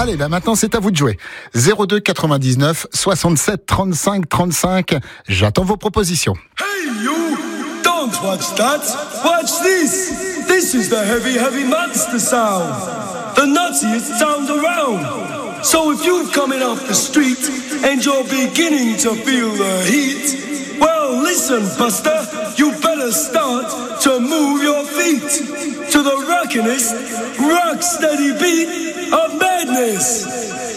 Allez, là maintenant c'est à vous de jouer. 02 99 67 35 35. J'attends vos propositions. Hey you! Don't watch that! Watch this! This is the heavy, heavy monster sound! The nuttiest sound around! So if you're coming off the street and you're beginning to feel the heat, well listen, Buster, you better start to move your feet to the rockinest, rock steady beat of madness.